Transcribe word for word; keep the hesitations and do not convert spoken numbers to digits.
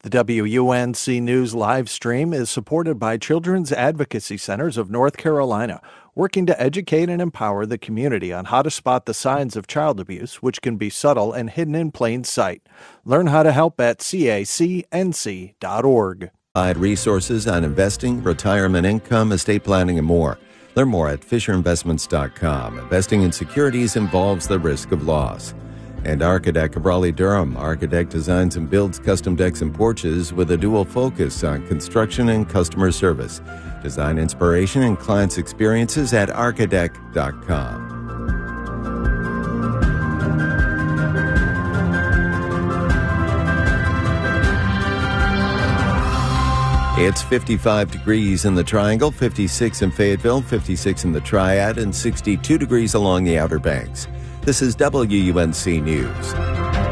The W U N C News live stream is supported by Children's Advocacy Centers of North Carolina, working to educate and empower the community on how to spot the signs of child abuse, which can be subtle and hidden in plain sight. Learn how to help at C A C N C dot org. Resources on investing, retirement income, estate planning, and more. Learn more at fisher investments dot com. Investing in securities involves the risk of loss. And Architect of Raleigh-Durham. Architect designs and builds custom decks and porches with a dual focus on construction and customer service. Design inspiration and clients' experiences at architect dot com. It's fifty-five degrees in the Triangle, fifty-six in Fayetteville, fifty-six in the Triad, and sixty-two degrees along the Outer Banks. This is W U N C News.